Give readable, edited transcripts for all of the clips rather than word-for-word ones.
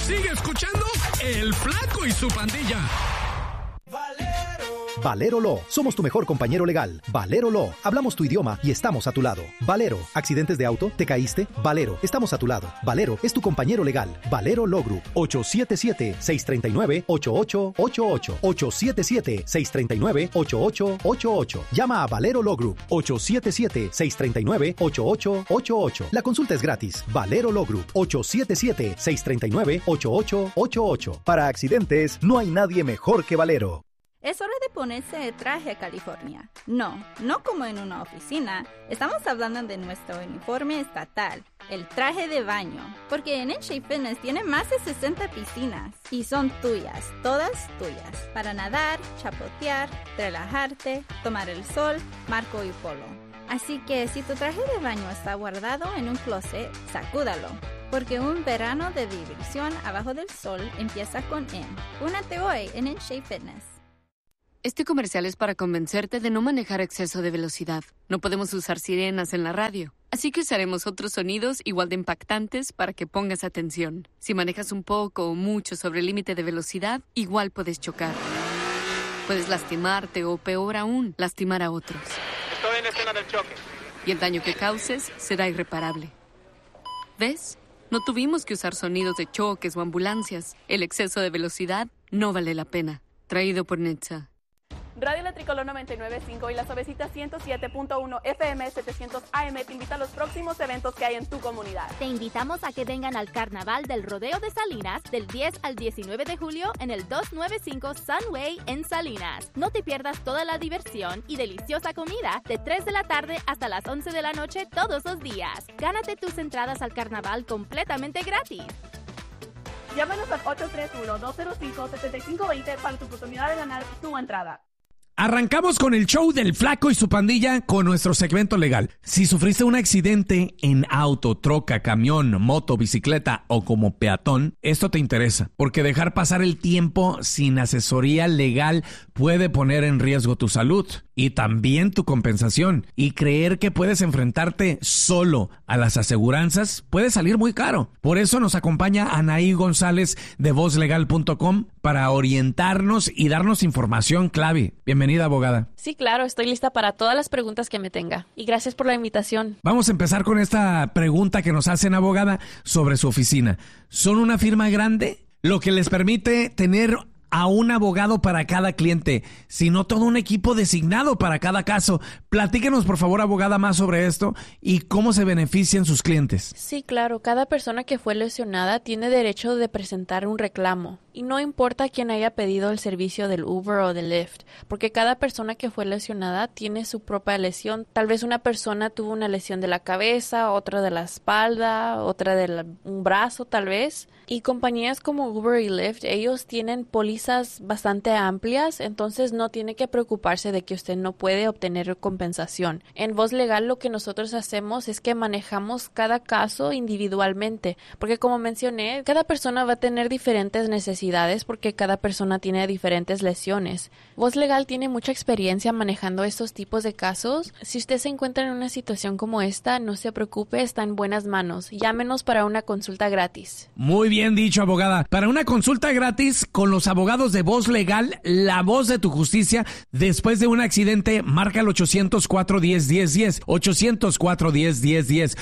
Sigue escuchando El Flaco y su Pandilla. Valero Law. Somos tu mejor compañero legal. Valero Law. Hablamos tu idioma y estamos a tu lado. Valero. ¿Accidentes de auto? ¿Te caíste? Valero. Estamos a tu lado. Valero es tu compañero legal. Valero Law Group. 877-639-8888. 877-639-8888. Llama a Valero Law Group. 877-639-8888. La consulta es gratis. Valero Law Group. 877-639-8888. Para accidentes, no hay nadie mejor que Valero. Es hora de ponerse el traje a California. No como en una oficina. Estamos hablando de nuestro uniforme estatal, el traje de baño. Porque en Shea Fitness tiene más de 60 piscinas y son tuyas, todas tuyas. Para nadar, chapotear, relajarte, tomar el sol, marco y polo. Así que si tu traje de baño está guardado en un closet, sacúdalo. Porque un verano de diversión abajo del sol empieza con N. Únete hoy en Shea Fitness. Este comercial es para convencerte de no manejar a exceso de velocidad. No podemos usar sirenas en la radio, así que usaremos otros sonidos igual de impactantes para que pongas atención. Si manejas un poco o mucho sobre el límite de velocidad, igual puedes chocar. Puedes lastimarte o, peor aún, lastimar a otros. Estoy en la escena del choque. Y el daño que causes será irreparable. ¿Ves? No tuvimos que usar sonidos de choques o ambulancias. El exceso de velocidad no vale la pena. Traído por NHTSA. Radio La Tricolor 99.5 y La Suavecita 107.1 FM 700 AM te invita a los próximos eventos que hay en tu comunidad. Te invitamos a que vengan al Carnaval del Rodeo de Salinas del 10 al 19 de julio en el 295 Sunway en Salinas. No te pierdas toda la diversión y deliciosa comida de 3 de la tarde hasta las 11 de la noche todos los días. Gánate tus entradas al carnaval completamente gratis. Llámanos al 831-205-7520 para tu oportunidad de ganar tu entrada. Arrancamos con el show del Flaco y su Pandilla con nuestro segmento legal. Si sufriste un accidente en auto, troca, camión, moto, bicicleta o como peatón, esto te interesa, porque dejar pasar el tiempo sin asesoría legal puede poner en riesgo tu salud y también tu compensación. Y creer que puedes enfrentarte solo a las aseguranzas puede salir muy caro. Por eso nos acompaña Anaí González de vozlegal.com para orientarnos y darnos información clave. Bienvenida, abogada. Sí, claro, estoy lista para todas las preguntas que me tenga. Y gracias por la invitación. Vamos a empezar con esta pregunta que nos hacen, abogada, sobre su oficina. ¿Son una firma grande? Lo que les permite tener a un abogado para cada cliente, sino todo un equipo designado para cada caso. Platíquenos, por favor, abogada, más sobre esto y cómo se benefician sus clientes. Sí, claro. Cada persona que fue lesionada tiene derecho de presentar un reclamo. Y no importa quién haya pedido el servicio del Uber o del Lyft, porque cada persona que fue lesionada tiene su propia lesión. Tal vez una persona tuvo una lesión de la cabeza, otra de la espalda, otra de un brazo, tal vez. Y compañías como Uber y Lyft, ellos tienen pólizas bastante amplias, entonces no tiene que preocuparse de que usted no puede obtener compensación. En Voz Legal lo que nosotros hacemos es que manejamos cada caso individualmente, porque como mencioné, cada persona va a tener diferentes necesidades porque cada persona tiene diferentes lesiones. Voz Legal tiene mucha experiencia manejando estos tipos de casos. Si usted se encuentra en una situación como esta, no se preocupe, está en buenas manos. Llámenos para una consulta gratis. Muy bien dicho, abogada. Para una consulta gratis con los abogados de Voz Legal, la voz de tu justicia, después de un accidente, marca el 800-410-1010, 800-410-1010,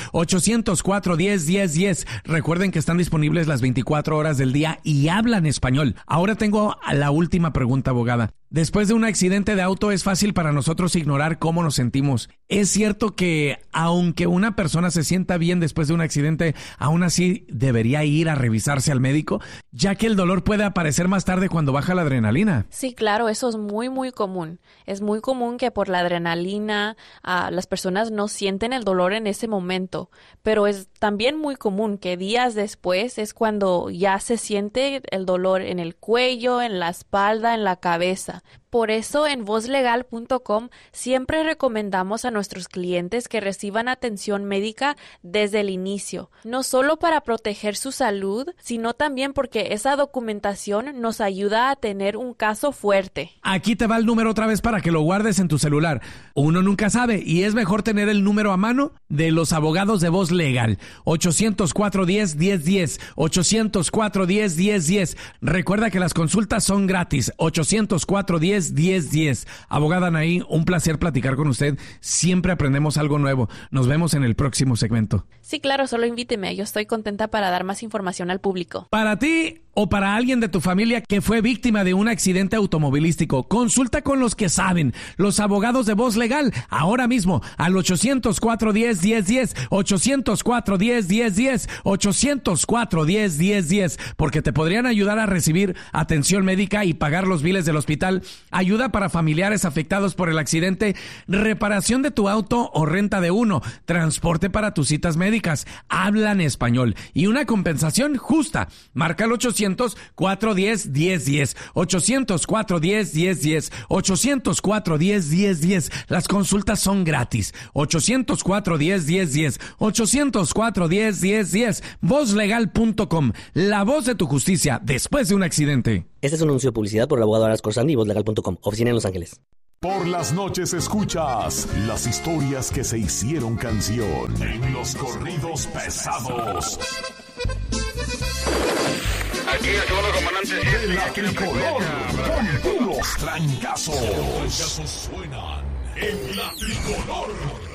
800-410-1010. Recuerden que están disponibles las 24 horas del día y hablan español. Ahora tengo la última pregunta, abogada. Después de un accidente de auto es fácil para nosotros ignorar cómo nos sentimos. ¿Es cierto que aunque una persona se sienta bien después de un accidente, aún así debería ir a revisarse al médico, ya que el dolor puede aparecer más tarde cuando baja la adrenalina? Sí, claro, eso es muy, muy común. Es muy común que por la adrenalina las personas no sienten el dolor en ese momento, pero es también muy común que días después es cuando ya se siente el dolor en el cuello, en la espalda, en la cabeza. ayuda. Por eso en vozlegal.com siempre recomendamos a nuestros clientes que reciban atención médica desde el inicio, no solo para proteger su salud, sino también porque esa documentación nos ayuda a tener un caso fuerte. Aquí te va el número otra vez para que lo guardes en tu celular. Uno nunca sabe y es mejor tener el número a mano de los abogados de Voz Legal. 800-410-1010. 800-410-1010. Recuerda que las consultas son gratis. 800-410-1010. Abogada Anaí, un placer platicar con usted. Siempre aprendemos algo nuevo. Nos vemos en el próximo segmento. Sí, claro, solo invíteme. Yo estoy contenta para dar más información al público. Para ti o para alguien de tu familia que fue víctima de un accidente automovilístico, consulta con los que saben, los abogados de Voz Legal, ahora mismo al 800-410-1010, 800-410-1010, 800-410-1010, porque te podrían ayudar a recibir atención médica y pagar los biles del hospital, ayuda para familiares afectados por el accidente, reparación de tu auto o renta de uno, transporte para tus citas médicas, hablan español y una compensación justa. Marca el 800-410-1010, 800-410-1010, 800-410-1010. Las consultas son gratis. 800-410-1010, 800-410-1010. Vozlegal.com, la voz de tu justicia después de un accidente. Este es un anuncio de publicidad por el abogado Aras Corsani y Vozlegal.com, oficina en Los Ángeles. Por las noches escuchas las historias que se hicieron canción en los corridos pesados. Aquí el segundo comandante. De la Tricolor, con puros trancazos. Los trancazos suenan en la Tricolor.